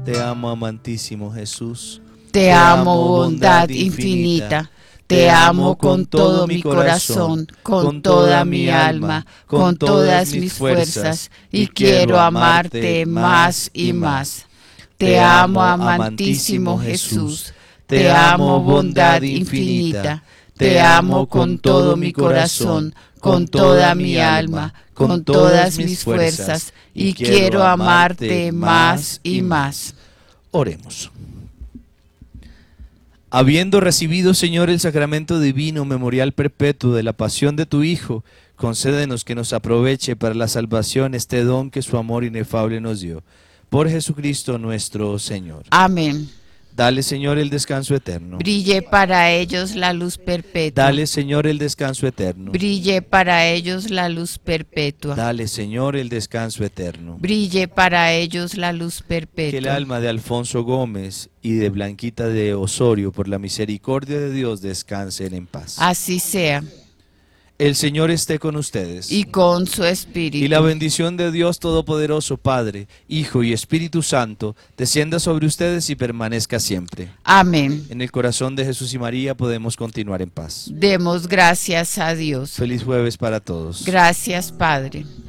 Te amo, amantísimo Jesús. Te amo, bondad infinita. Te amo con todo mi corazón, con toda mi alma, con todas mis fuerzas, y quiero amarte más y más. Te amo, amantísimo Jesús. Te amo, bondad infinita. Te amo con todo mi corazón, con toda mi alma, con todas mis fuerzas, y quiero amarte más y más. Oremos. Habiendo recibido, Señor, el sacramento divino, memorial perpetuo de la pasión de tu Hijo, concédenos que nos aproveche para la salvación este don que su amor inefable nos dio. Por Jesucristo nuestro Señor. Amén. Dale, Señor, el descanso eterno. Brille para ellos la luz perpetua. Dale, Señor, el descanso eterno. Brille para ellos la luz perpetua. Dale, Señor, el descanso eterno. Brille para ellos la luz Que el perpetua. alma de Alfonso Gómez y de Blanquita de Osorio, por la misericordia de Dios, descansen en paz. Así sea. El Señor esté con ustedes. Y con su espíritu. Y la bendición de Dios Todopoderoso, Padre, Hijo y Espíritu Santo, descienda sobre ustedes y permanezca siempre. Amén. En el corazón de Jesús y María podemos continuar en paz. Demos gracias a Dios. Feliz jueves para todos. Gracias, Padre.